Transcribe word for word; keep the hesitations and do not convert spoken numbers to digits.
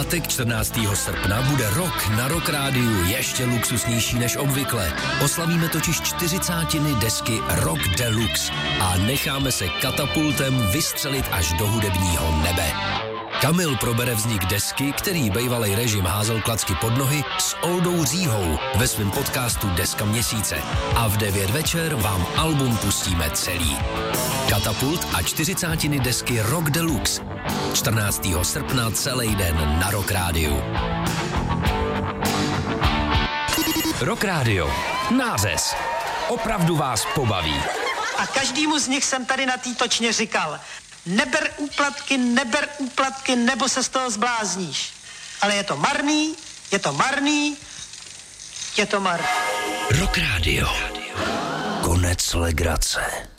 pátek čtrnáctého srpna bude rok na Rock Rádiu ještě luxusnější než obvykle. Oslavíme totiž čtyřicátiny desky Rock Deluxe a necháme se katapultem vystřelit až do hudebního nebe. Kamil probere vznik desky, který bejvalej režim házel klacky pod nohy, s Oldou Říhou ve svém podcastu Deska měsíce. A v devět večer vám album pustíme celý. Katapult a čtyřicátiny desky Rock Deluxe. čtrnáctého srpna celý den na Rock Rádiu. Rock Radio. Nářez. Opravdu vás pobaví. A každému z nich jsem tady na té točně říkal: neber úplatky, neber úplatky, nebo se z toho zblázníš. Ale je to marný, je to marný, je to marný. Rock Radio. Konec legrace.